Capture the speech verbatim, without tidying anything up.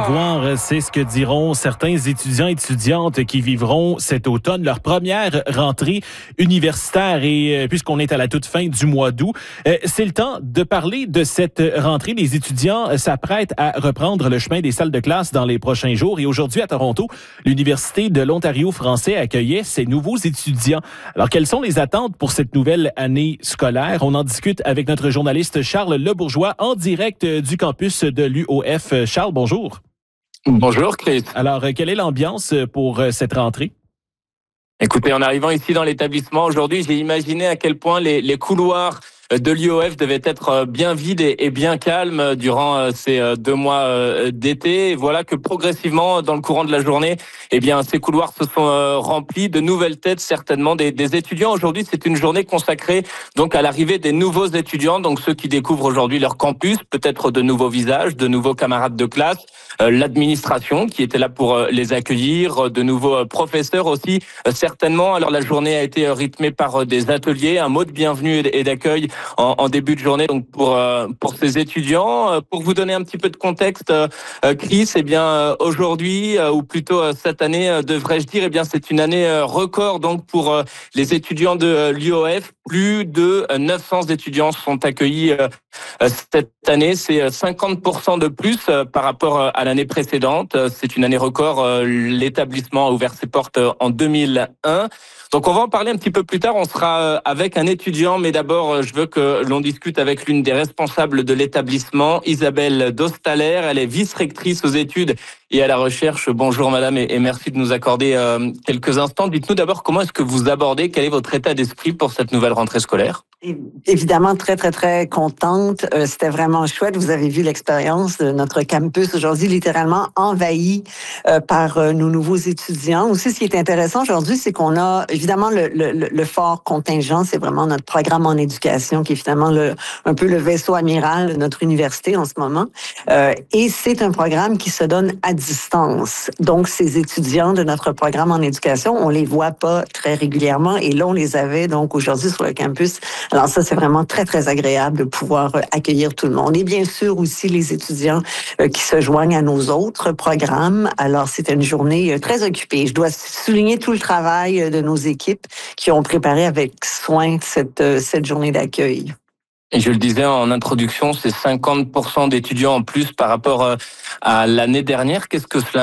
Grégoire, c'est ce que diront certains étudiants et étudiantes qui vivront cet automne leur première rentrée universitaire. Et euh, puisqu'on est à la toute fin du mois d'août, euh, c'est le temps de parler de cette rentrée. Les étudiants s'apprêtent à reprendre le chemin des salles de classe dans les prochains jours. Et aujourd'hui, à Toronto, l'Université de l'Ontario français accueillait ses nouveaux étudiants. Alors, quelles sont les attentes pour cette nouvelle année scolaire? On en discute avec notre journaliste Charles Lebourgeois en direct du campus de l'U O F. Charles, bonjour. Bonjour Chris. Alors, quelle est l'ambiance pour cette rentrée? Écoutez, en arrivant ici dans l'établissement aujourd'hui, j'ai imaginé à quel point les, les couloirs de l'U O F devaient être bien vides et bien calmes durant ces deux mois d'été. Et voilà que progressivement, dans le courant de la journée, eh bien, ces couloirs se sont remplis de nouvelles têtes, certainement des, des étudiants. Aujourd'hui, c'est une journée consacrée donc à l'arrivée des nouveaux étudiants, donc ceux qui découvrent aujourd'hui leur campus, peut-être de nouveaux visages, de nouveaux camarades de classe, euh, l'administration qui était là pour les accueillir, de nouveaux professeurs aussi, euh, certainement. Alors la journée a été rythmée par des ateliers, un mot de bienvenue et d'accueil En, en début de journée, donc pour euh, pour ces étudiants. Euh, pour vous donner un petit peu de contexte, euh, Chris, eh bien euh, aujourd'hui, euh, ou plutôt euh, cette année, euh, devrais-je dire, eh bien c'est une année euh, record donc pour euh, les étudiants de euh, l'U O F. Plus de euh, neuf cents étudiants sont accueillis euh, euh, cette année. C'est cinquante pour cent de plus euh, par rapport euh, à l'année précédente. Euh, c'est une année record. Euh, l'établissement a ouvert ses portes euh, en deux mille un. Donc on va en parler un petit peu plus tard, on sera avec un étudiant, mais d'abord je veux que l'on discute avec l'une des responsables de l'établissement, Isabelle Dostaler. Elle est vice-rectrice aux études et à la recherche. Bonjour madame et merci de nous accorder quelques instants. Dites-nous d'abord comment est-ce que vous abordez, quel est votre état d'esprit pour cette nouvelle rentrée scolaire? Évidemment, très, très, très contente. Euh, c'était vraiment chouette. Vous avez vu l'expérience de notre campus aujourd'hui, littéralement envahi euh, par euh, nos nouveaux étudiants. Aussi, ce qui est intéressant aujourd'hui, c'est qu'on a évidemment le, le, le fort contingent. C'est vraiment notre programme en éducation qui est finalement le, un peu le vaisseau amiral de notre université en ce moment. Euh, et c'est un programme qui se donne à distance. Donc, ces étudiants de notre programme en éducation, on les voit pas très régulièrement. Et là, on les avait donc aujourd'hui sur le campus. Alors ça, c'est vraiment très, très agréable de pouvoir accueillir tout le monde. Et bien sûr aussi les étudiants qui se joignent à nos autres programmes. Alors, c'était une journée très occupée. Je dois souligner tout le travail de nos équipes qui ont préparé avec soin cette, cette journée d'accueil. Et je le disais en introduction, c'est cinquante pour cent d'étudiants en plus par rapport à l'année dernière. Qu'est-ce que cela